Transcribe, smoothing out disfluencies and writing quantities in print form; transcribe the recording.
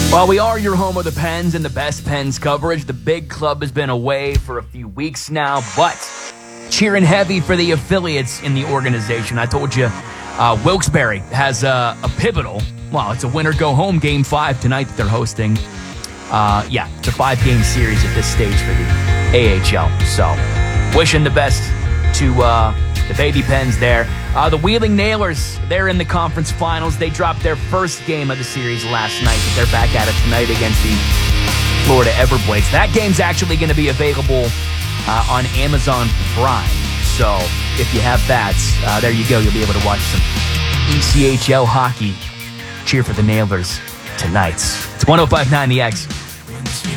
Well, we are your home of the Pens and the best Pens coverage. The big club has been away for a few weeks now, but cheering heavy for the affiliates in the organization. I told you, Wilkes-Barre has a pivotal, well, it's a winner-go-home Game 5 tonight that they're hosting. It's a 5-game series at this stage for the AHL. So, wishing the best to the Baby Pens there. The Wheeling Nailers, they're in the conference finals. They dropped their first game of the series last night, but they're back at it tonight against the Florida Everblades. That game's actually going to be available on Amazon Prime. So if you have that, there you go. You'll be able to watch some ECHL hockey. Cheer for the Nailers tonight. It's 105.9 The X.